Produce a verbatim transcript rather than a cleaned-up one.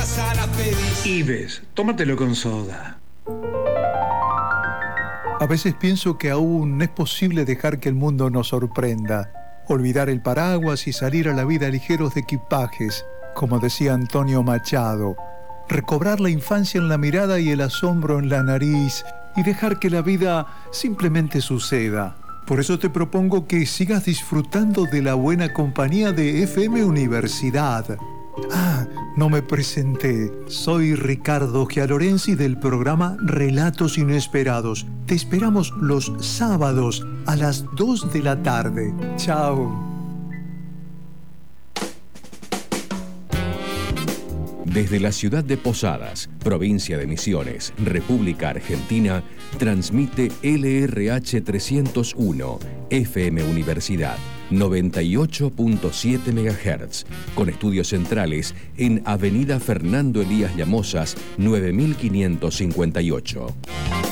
casa la pedís. Ives, tómatelo con soda. A veces pienso que aún es posible dejar que el mundo nos sorprenda, olvidar el paraguas y salir a la vida ligeros de equipajes, como decía Antonio Machado, recobrar la infancia en la mirada y el asombro en la nariz y dejar que la vida simplemente suceda. Por eso te propongo que sigas disfrutando de la buena compañía de F M Universidad. Ah, no me presenté. Soy Ricardo Gialorenzi del programa Relatos Inesperados. Te esperamos los sábados a las dos de la tarde. Chao. Desde la ciudad de Posadas, provincia de Misiones, República Argentina, transmite L R H trescientos uno, F M Universidad, noventa y ocho punto siete megahertz, con estudios centrales en Avenida Fernando Elías Llamosas, nueve mil quinientos cincuenta y ocho.